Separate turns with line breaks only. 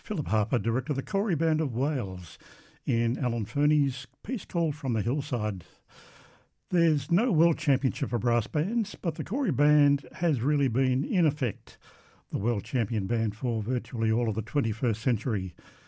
Philip Harper, director of the Corrie Band of Wales, in Alan Fernie's piece called From the Hillside. There's no World Championship for brass bands, but the Corrie Band has really been, in effect, the world champion band for virtually all of the 21st century.